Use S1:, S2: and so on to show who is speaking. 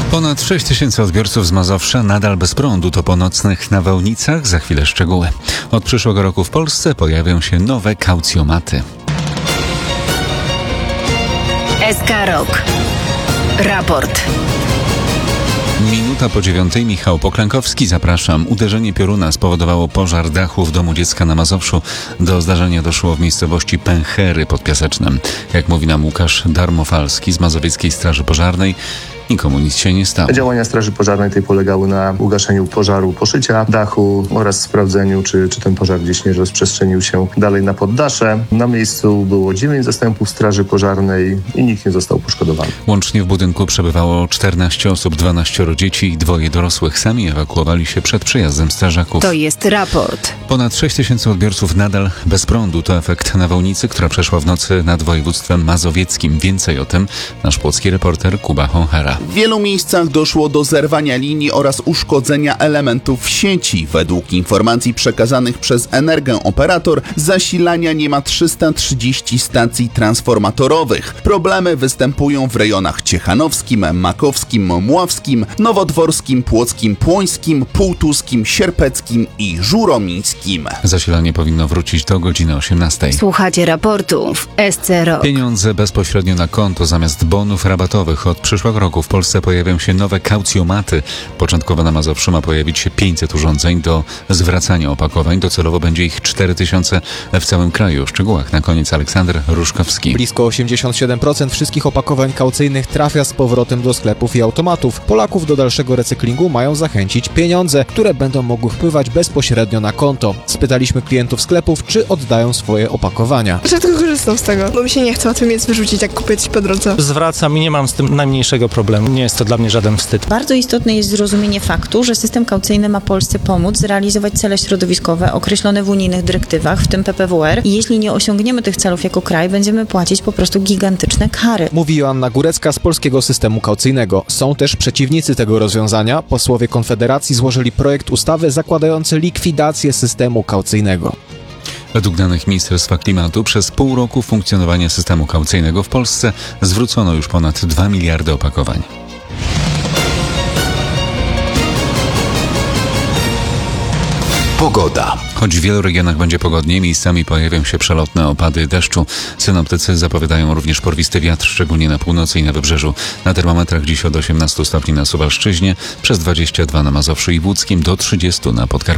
S1: Ponad 6 tysięcy odbiorców z Mazowsza nadal bez prądu. To po nocnych nawałnicach. Za chwilę szczegóły. Od przyszłego roku w Polsce pojawią się nowe kaucjomaty.
S2: SK Rok. Raport.
S1: Minuta po 9:00. Michał Poklękowski, zapraszam. Uderzenie pioruna spowodowało pożar dachu w domu dziecka na Mazowszu. Do zdarzenia doszło w miejscowości Pęchery pod Piasecznem. Jak mówi nam Łukasz Darmofalski z Mazowieckiej Straży Pożarnej, nikomu nic się nie stało.
S3: Działania Straży Pożarnej tej polegały na ugaszeniu pożaru poszycia dachu oraz sprawdzeniu, czy ten pożar gdzieś nie rozprzestrzenił się dalej na poddasze. Na miejscu było 9 zastępów Straży Pożarnej i nikt nie został poszkodowany.
S1: Łącznie w budynku przebywało 14 osób, 12 dzieci i 2 dorosłych. Sami ewakuowali się przed przyjazdem strażaków.
S2: To jest raport.
S1: Ponad 6 tysięcy odbiorców nadal bez prądu. To efekt nawałnicy, która przeszła w nocy nad województwem mazowieckim. Więcej o tym nasz płocki reporter Kuba Honchara.
S4: W wielu miejscach doszło do zerwania linii oraz uszkodzenia elementów sieci. Według informacji przekazanych przez Energę-Operator zasilania nie ma 330 stacji transformatorowych. Problemy występują w rejonach ciechanowskim, makowskim, mławskim, nowodworskim, płockim, płońskim, półtuskim, sierpeckim i żuromińskim.
S1: Zasilanie powinno wrócić do godziny 18:00.
S2: Słuchacie raportu w SC Rok.
S1: Pieniądze bezpośrednio na konto zamiast bonów rabatowych. Od przyszłego roku w Polsce pojawią się nowe kaucjomaty. Początkowo na Mazowszu ma pojawić się 500 urządzeń do zwracania opakowań. Docelowo będzie ich 4000 w całym kraju. W szczegółach na koniec Aleksander Ruszkowski.
S5: Blisko 87% wszystkich opakowań kaucyjnych trafia z powrotem do sklepów i automatów. Polaków do dalszego recyklingu mają zachęcić pieniądze, które będą mogły wpływać bezpośrednio na konto. Spytaliśmy klientów sklepów, czy oddają swoje opakowania.
S6: Rzadko korzystam z tego, bo mi się nie chce łatwiej jest wyrzucić, jak kupię coś po drodze.
S7: Zwracam i nie mam z tym najmniejszego problemu. Nie jest to dla mnie żaden wstyd.
S8: Bardzo istotne jest zrozumienie faktu, że system kaucyjny ma Polsce pomóc zrealizować cele środowiskowe określone w unijnych dyrektywach, w tym PPWR. I jeśli nie osiągniemy tych celów jako kraj, będziemy płacić po prostu gigantyczne kary.
S5: Mówi Joanna Górecka z Polskiego Systemu Kaucyjnego. Są też przeciwnicy tego rozwiązania. Posłowie Konfederacji złożyli projekt ustawy zakładający likwidację systemu kaucyjnego.
S1: Według danych Ministerstwa Klimatu przez pół roku funkcjonowania systemu kaucyjnego w Polsce zwrócono już ponad 2 miliardy opakowań.
S4: Pogoda.
S1: Choć w wielu regionach będzie pogodniej, miejscami pojawią się przelotne opady deszczu. Synoptycy zapowiadają również porwisty wiatr, szczególnie na północy i na wybrzeżu. Na termometrach dziś od 18 stopni na Suwalszczyźnie, przez 22 na Mazowszu i Łódzkim, do 30 na Podkarpaciu.